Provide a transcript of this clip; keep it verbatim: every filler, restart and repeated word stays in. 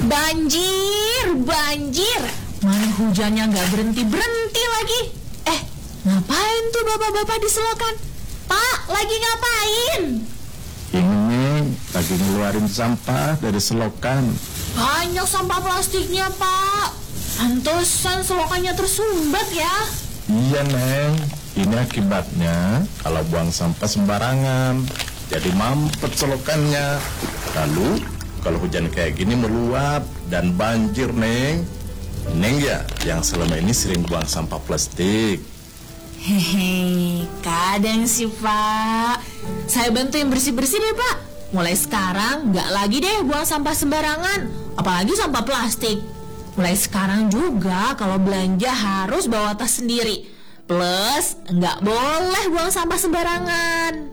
Banjir, banjir. Mana hujannya nggak berhenti-berhenti lagi. Eh, ngapain tuh bapak-bapak di selokan? Pak, lagi ngapain? Ini lagi ngeluarin sampah dari selokan. Banyak sampah plastiknya, Pak. Pantesan selokannya tersumbat ya. Iya, Neng. Ini akibatnya kalau buang sampah sembarangan, jadi mampet selokannya. Lalu kalau hujan kayak gini meluap dan banjir, Neng. Neng ya yang selama ini sering buang sampah plastik. Hehe, kadang sih, Pak. Saya bantuin bersih-bersih deh, Pak. Mulai sekarang nggak lagi deh buang sampah sembarangan, apalagi sampah plastik. Mulai sekarang juga kalau belanja harus bawa tas sendiri. Plus, nggak boleh buang sampah sembarangan.